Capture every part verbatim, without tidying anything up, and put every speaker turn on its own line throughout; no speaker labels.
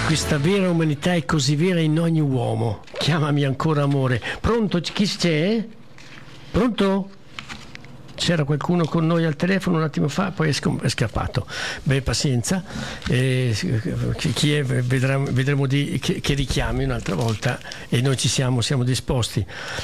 Questa vera umanità è così vera in ogni uomo. Chiamami ancora amore. Pronto? Chi c'è? Pronto? C'era qualcuno con noi al telefono un attimo fa, poi è, scom- è scappato. Beh, pazienza. Eh, chi è? Vedremo, vedremo di, che, che richiami un'altra volta e noi ci siamo, siamo disposti.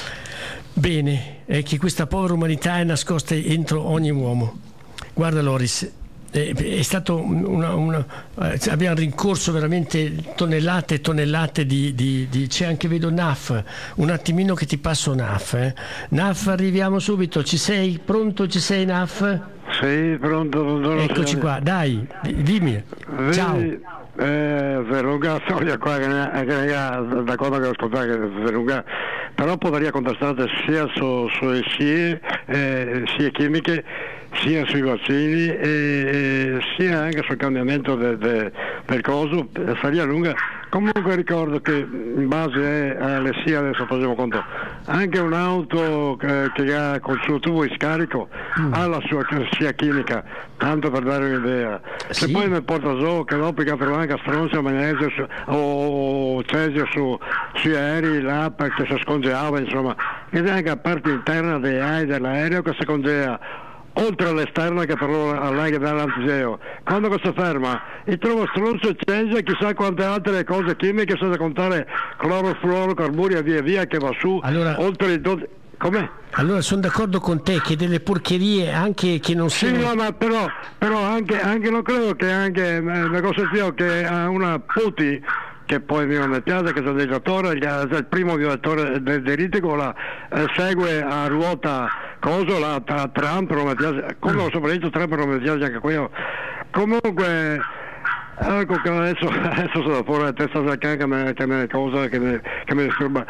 Bene, è che questa povera umanità è nascosta entro ogni uomo. Guarda Loris, è stato una, una, abbiamo rincorso veramente tonnellate e tonnellate di, di, di c'è anche, vedo Naf, un attimino che ti passo Naf. eh. Naf, arriviamo subito, ci sei? Pronto? Ci sei Naf?
Sì, pronto.
Eccoci qua, dai, dimmi. Ciao.
Eh, Verunga, storia qua che da cosa che ho ascoltato che Verunga, però potrei contestare sia su, sulle scie, eh, sia chimiche, sia sui vaccini e, e sia anche sul cambiamento de, de, del coso, sarebbe lunga. Comunque ricordo che in base alle scie, adesso facciamo conto, anche un'auto che, che ha col suo tubo di scarico mm. ha la sua scia chimica, tanto per dare un'idea. Sì. Se poi mi porta giù che dopo che anche stronzo, magnesio su, o cesio su, sui aerei, l'app che si scongeava, insomma, ed è anche a parte interna dei A I dell'aereo che si congela, oltre all'esterna che per lei che dà l'antiseo. Quando questo ferma, il trovo stronzo e cesio e chissà quante altre cose chimiche, senza contare clorofluorocarburi e via via che va su,
allora,
oltre il dodici. Com'è?
Allora sono d'accordo con te che delle porcherie anche che non siano...
Sì, no, ma però, però anche, anche non credo che anche la cosa sia che a una Puti, che poi mi non piace, che è il violatore, il primo violatore del delitto, la eh, segue a ruota coso, la tra, Trump non mi piace, come ho soprattutto Trump non mi piace anche quello. Comunque ecco che adesso, adesso sono fuori la testa della canca, che mi cosa che mi, che mi disturba.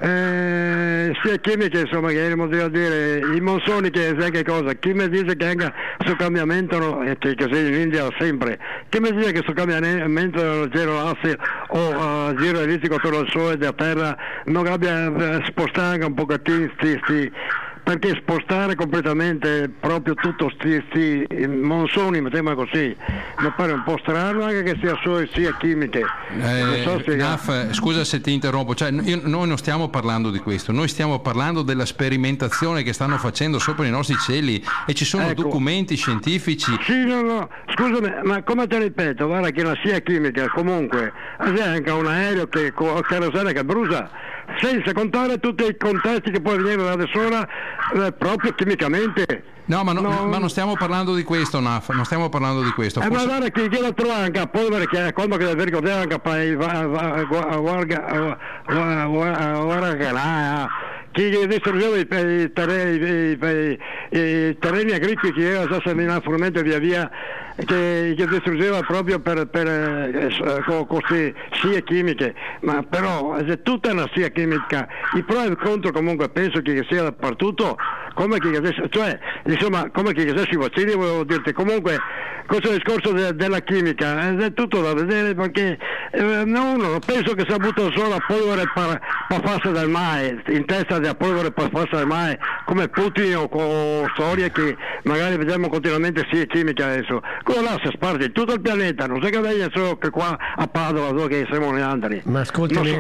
Eh, sia chimiche, insomma, che devo dire, i monsoni che sai che cosa, chi mi dice che anche sul cambiamento, no, che, che sei in India sempre, chi mi dice che sul cambiamento del giro asse o uh, giro ellittico attorno al sole e della terra non abbia uh, spostare anche un pochettino sti, sti perché spostare completamente proprio tutto sti, sti monsoni, mettiamola così, mi pare un po' strano, anche che sia solo sia chimiche.
Eh, so Naf, scusa se ti interrompo, cioè, io, noi non stiamo parlando di questo, noi stiamo parlando della sperimentazione che stanno facendo sopra i nostri cieli e ci sono ecco. documenti scientifici.
Sì, no, no, scusami, ma come ti ripeto, guarda che la sia chimica comunque, c'è anche un aereo che con kerosene che brucia, senza contare tutti i contesti che poi vengono da sola eh, proprio chimicamente.
No, ma, no,
non...
ma non stiamo parlando di questo, Naf, non stiamo parlando di questo.
Eh,
Forse...
ma guarda che lo trova anche a polvere, che quando che vi ricordate anche poi guarda chi distruggeva i, i, terreni, i, i terreni agricoli che era già seminato frumento e via via, che, che distruggeva proprio per, per eh, con queste scie chimiche, ma però è tutta una scia chimica. I pro e i contro comunque penso che sia dappertutto, come che adesso, cioè insomma come che adesso i vaccini, volevo dirti, comunque questo discorso de, della chimica è tutto da vedere, perché eh, uno penso che sia buttato solo la polvere per, per farsi del male, in testa della polvere per farsi del male, come Putin o con storie che magari vediamo continuamente sia chimica adesso. Quello là si sparge in tutto il pianeta, non so che venga solo che qua a Padova dove che siamo neandri.
Ma ascoltami,